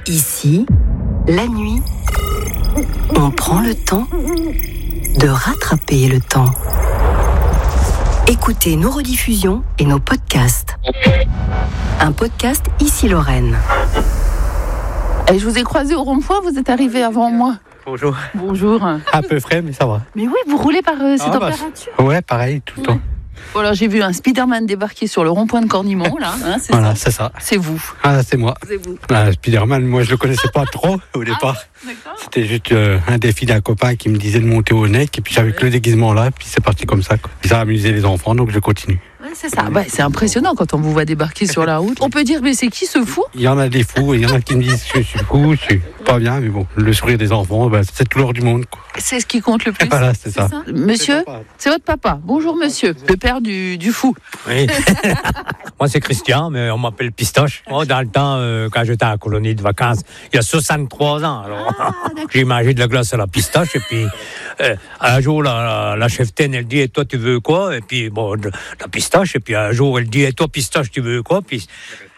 Ici, la nuit, on prend le temps de rattraper le temps. Écoutez nos rediffusions et nos podcasts. Un podcast Ici Lorraine. Et je vous ai croisé au rond-point, vous êtes arrivé avant moi. Bonjour. Bonjour. Un peu frais, mais ça va. Mais oui, vous roulez par ces températures. Ouais, pareil, tout le temps. Voilà, j'ai vu un Spider-Man débarquer sur le rond-point de Cornimont, là. Hein, c'est voilà, ça. c'est ça. C'est vous. Ah, c'est moi. C'est vous. Spider-Man, moi, je le connaissais pas trop au départ. D'accord. C'était juste un défi d'un copain qui me disait de monter au NEC, et puis j'avais que le déguisement là, puis c'est parti comme ça, quoi. Ça a amusé les enfants, donc je continue. Ouais, c'est ça. Ouais, c'est impressionnant quand on vous voit débarquer sur la route. On peut dire, mais c'est qui ce fou ? Il y en a des fous, et il y en a qui me disent que je suis fou, je suis pas bien, mais bon, le sourire des enfants, c'est tout l'or du monde, quoi. C'est ce qui compte le plus. Voilà, c'est ça. Monsieur, c'est votre papa. Bonjour monsieur, le père du fou. Oui. Moi, c'est Christian, mais on m'appelle Pistache. Moi, dans le temps, quand j'étais à la colonie de vacances, il y a 63 ans. Alors, j'ai mangé de la glace à la pistache. Et puis, un jour, la cheftaine, elle dit, et toi, tu veux quoi? Et puis, bon, la pistache. Et puis, un jour, elle dit, et toi, Pistache, tu veux quoi? Puis,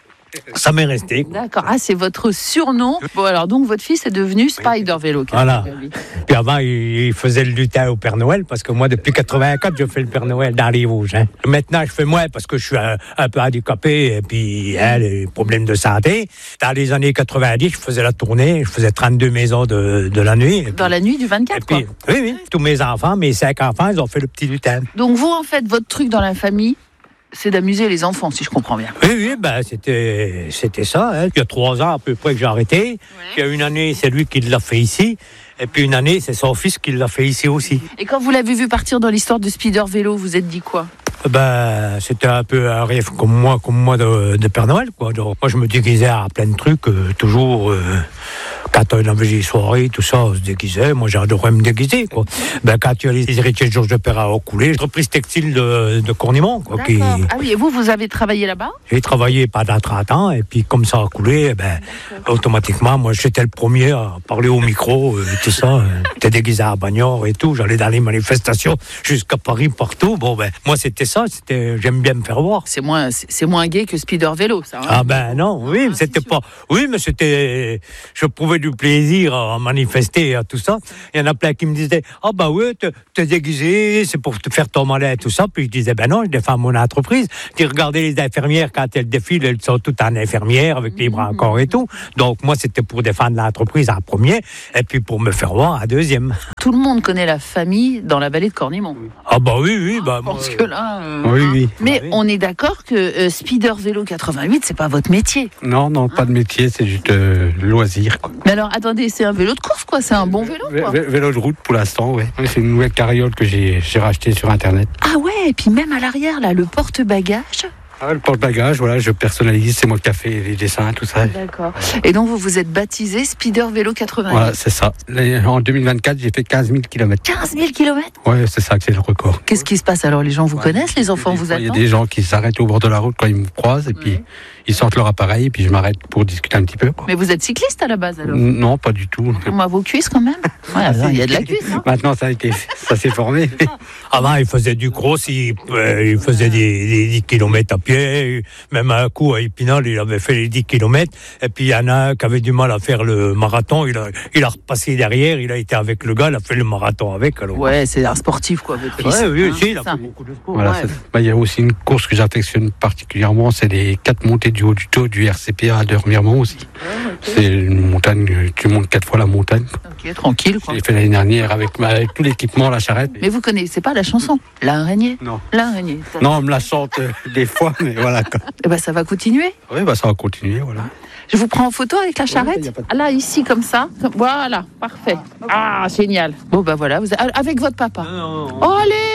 ça m'est resté. D'accord. Ah, c'est votre surnom. Bon, alors, donc, votre fils est devenu Spider Vélo. Voilà. Puis avant, il faisait le lutin au Père Noël, parce que moi, depuis 84, je fais le Père Noël dans les Vosges. Hein. Maintenant, je fais moins parce que je suis un peu handicapé, et puis, les problèmes de santé. Dans les années 90, je faisais la tournée, je faisais 32 maisons de la nuit. Dans la nuit du 24, puis, quoi. Oui. Tous mes enfants, mes 5 enfants, ils ont fait le petit lutin. Donc, vous, en fait, votre truc dans la famille, c'est d'amuser les enfants, si je comprends bien. Oui, c'était ça. Hein. Il y a 3 ans à peu près que j'ai arrêté. Ouais. Il y a une année, c'est lui qui l'a fait ici. Et puis une année, c'est son fils qui l'a fait ici aussi. Et quand vous l'avez vu partir dans l'histoire de Spider Vélo, vous êtes dit quoi ? C'était un peu un rêve comme moi de Père Noël, quoi. Donc, moi, je me déguisais à plein de trucs, toujours. Quand on avait les soirées, tout ça, on se déguisait. Moi, j'adorais me déguiser, quoi. Quand il y a les héritiers de Georges de Perra au coulé, l'entreprise textile de Cornimont, quoi. Ah oui, et vous avez travaillé là-bas ? J'ai travaillé pendant 30 ans, et puis comme ça a coulé, automatiquement, moi, j'étais le premier à parler au micro, tout ça. J'étais déguisé à Bagnères et tout. J'allais dans les manifestations jusqu'à Paris, partout. Bon, moi, c'était ça. J'aime bien me faire voir. C'est moins gai que Spider Vélo, ça. Hein, non, oui, c'était pas. Oui, mais c'était. Je prouvais du plaisir à manifester, à tout ça. Il y en a plein qui me disaient, oui, t'es déguisé, c'est pour te faire ton malin, tout ça. Puis je disais, non, je défends mon entreprise. Tu regardez les infirmières quand elles défilent, elles sont toutes en infirmière avec les bras encore et tout. Donc moi, c'était pour défendre l'entreprise en premier, et puis pour me faire voir en deuxième. Tout le monde connaît la famille dans la vallée de Cornimont. Oui. Je pense que là. Oui. Mais on est d'accord que Spider Vélo 88, c'est pas votre métier. Non, pas de métier, c'est juste loisir, quoi. Mais alors, attendez, c'est un vélo de course, quoi. C'est un bon vélo, quoi. Vélo de route pour l'instant, ouais. C'est une nouvelle carriole que j'ai racheté sur Internet. Ah ouais, et puis même à l'arrière, là, le porte-bagages. Le porte-bagages, voilà, je personnalise, c'est moi qui ai fait les dessins, tout ça. D'accord. Et donc, vous vous êtes baptisé Spider Vélo 88. Voilà, c'est ça. En 2024, j'ai fait 15 000 km. 15 000 km ? Ouais, c'est ça que c'est le record. Qu'est-ce qui se passe alors ? Les gens vous connaissent, les enfants vous attendent ? Il y a des gens qui s'arrêtent au bord de la route quand ils me croisent, et puis ils sortent leur appareil, et puis je m'arrête pour discuter un petit peu, quoi. Mais vous êtes cycliste à la base, alors ? Non, pas du tout. Moi, vos cuisses, quand même ? Ouais, il y a de la cuisse, hein. Maintenant, ça s'est formé. Avant, il faisait du cross, il faisait des 10 km à pied. Même un coup, à Épinal, il avait fait les 10 km. Et puis, il y en a un qui avait du mal à faire le marathon. Il a repassé derrière. Il a été avec le gars. Il a fait le marathon avec. Alors. Ouais, c'est un sportif, quoi, votre fils. Oui, aussi, il a fait beaucoup de sport. Voilà, il y a aussi une course que j'affectionne particulièrement. C'est les 4 montées du haut du taux du RCP à Remiremont aussi. C'est une montagne, tu montes 4 fois la montagne. Ok, tranquille, quoi. J'ai fait l'année dernière avec tout l'équipement, la charrette. Mais vous connaissez pas la chanson ? L'araignée ? Non. L'araignée. Non, on me la chante des fois, mais voilà, quoi. Et ça va continuer ? Oui, ça va continuer, voilà. Je vous prends en photo avec la charrette ? Là, ici, comme ça. Voilà, parfait. Ah, génial. Bon, voilà, vous avec votre papa. Non. Oh, allez !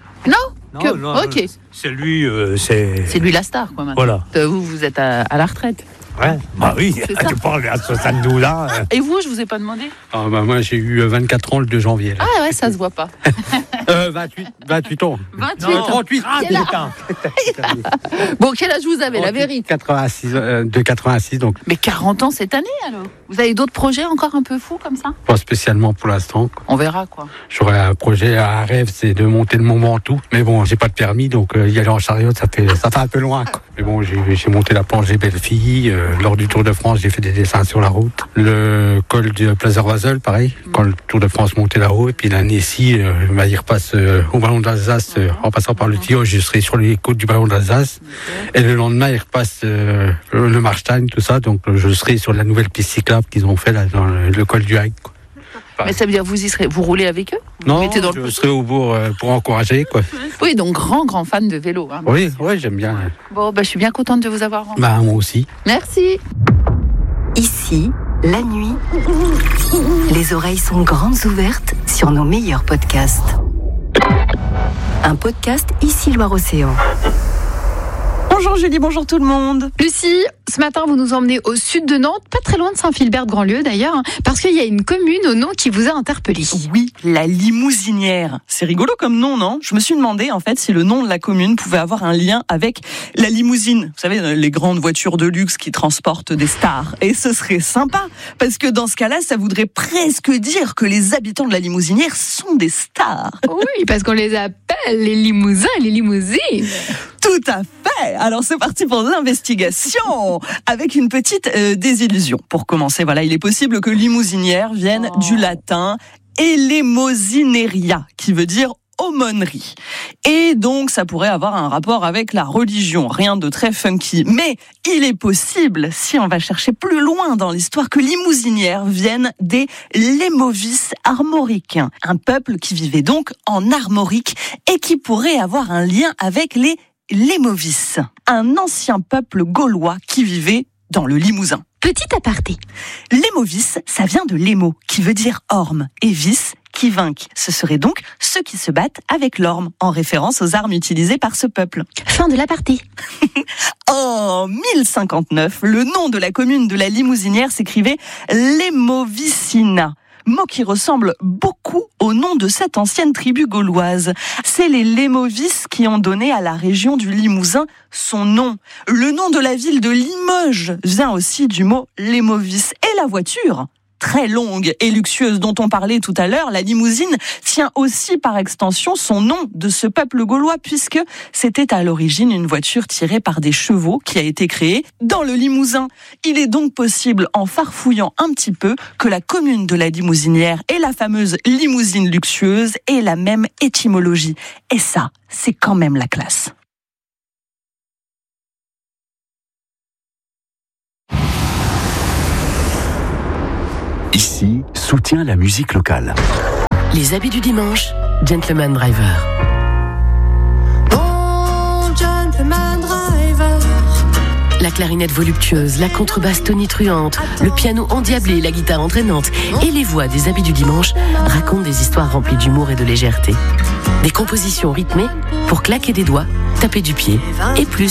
Non, ok. C'est lui, C'est lui la star, quoi, maintenant. Voilà. Vous êtes à la retraite. Ouais. Oui, tu parles à 72 ans. Et vous, je vous ai pas demandé ? Moi, j'ai eu 24 ans le 2 janvier. Là. Ah ouais, ça se voit pas. 28 ans. 28 Non, ans. 38. Quel âge Bon, quel âge vous avez, la vérité? 86, de 86, donc Mais 40 ans cette année, alors. Vous avez d'autres projets encore un peu fous comme ça? pas spécialement pour l'instant, quoi. On verra, quoi. J'aurais un projet, un rêve, c'est de monter le Mont Ventoux. Mais bon, j'ai pas de permis, donc y aller en chariot, ça fait un peu loin, quoi. Mais bon, j'ai monté la planche des Belles-Filles. Lors du Tour de France, j'ai fait des dessins sur la route. Le col de Plazerwazel, pareil. Quand le Tour de France montait là-haut. Et puis l'année-ci, il repasse au Ballon d'Alsace, en passant par le Tillot, je serai sur les côtes du Ballon d'Alsace. Et le lendemain, il repasse le Marstein, tout ça. Donc je serai sur la nouvelle piste cyclable qu'ils ont fait là, dans le col du Hague, quoi. Mais ça veut dire vous y serez, vous roulez avec eux? Vous Non, mettez dans je serai au bourg pour encourager, quoi. Oui, donc grand fan de vélo. Hein. Oui, j'aime bien. Bon, je suis bien contente de vous avoir rencontré. Moi aussi. Merci. Ici, la nuit, les oreilles sont grandes ouvertes sur nos meilleurs podcasts. Un podcast Ici Loire-Océan. Bonjour Julie, bonjour tout le monde. Lucie, ce matin, vous nous emmenez au sud de Nantes, pas très loin de Saint-Philbert-de-Grandlieu d'ailleurs, parce qu'il y a une commune au nom qui vous a interpellé. Oui, la Limousinière. C'est rigolo comme nom, non? Je me suis demandé en fait si le nom de la commune pouvait avoir un lien avec la limousine. Vous savez, les grandes voitures de luxe qui transportent des stars. Et ce serait sympa, parce que dans ce cas-là, ça voudrait presque dire que les habitants de la Limousinière sont des stars. Oui, parce qu'on les appelle les limousins, les limousines. Tout à fait. Alors c'est parti pour l'investigation avec une petite désillusion. Pour commencer, voilà, il est possible que limousinière vienne du latin eleemosineria, qui veut dire aumônerie. Et donc, ça pourrait avoir un rapport avec la religion. Rien de très funky. Mais il est possible, si on va chercher plus loin dans l'histoire, que limousinières viennent des Lémovis armoricains. Un peuple qui vivait donc en Armorique et qui pourrait avoir un lien avec les Lémovis. Un ancien peuple gaulois qui vivait dans le Limousin. Petit aparté. Lémovis, ça vient de lémo, qui veut dire orme, et vis, qui vainquent. Ce seraient donc ceux qui se battent avec l'orme, en référence aux armes utilisées par ce peuple. Fin de l'aparté. En 1059, le nom de la commune de la Limousinière s'écrivait Lémovicina. Mot qui ressemble beaucoup au nom de cette ancienne tribu gauloise. C'est les Lémovis qui ont donné à la région du Limousin son nom. Le nom de la ville de Limoges vient aussi du mot Lémovis. Et la voiture, très longue et luxueuse dont on parlait tout à l'heure, la limousine, tient aussi par extension son nom de ce peuple gaulois, puisque c'était à l'origine une voiture tirée par des chevaux qui a été créée dans le Limousin. Il est donc possible, en farfouillant un petit peu, que la commune de la Limousinière et la fameuse limousine luxueuse aient la même étymologie. Et ça, c'est quand même la classe. Ici, soutient la musique locale. Les habits du dimanche, Gentleman Driver. Oh, Gentleman Driver. La clarinette voluptueuse, la contrebasse tonitruante, le piano endiablé, la guitare entraînante et les voix des habits du dimanche racontent des histoires remplies d'humour et de légèreté. Des compositions rythmées pour claquer des doigts, taper du pied et plus.